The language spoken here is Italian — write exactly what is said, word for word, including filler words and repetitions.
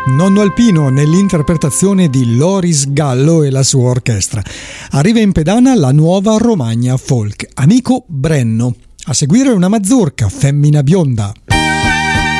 Nonno Alpino nell'interpretazione di Loris Gallo e la sua orchestra. Arriva in pedana la nuova Romagna Folk, Amico Brenno. A seguire una mazurka, Femmina bionda.